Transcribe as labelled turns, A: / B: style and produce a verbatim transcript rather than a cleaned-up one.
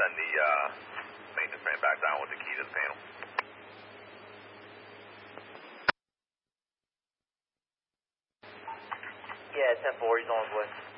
A: send the uh, maintenance man back down with the key to the panel.
B: Yeah, ten four, he's on his way.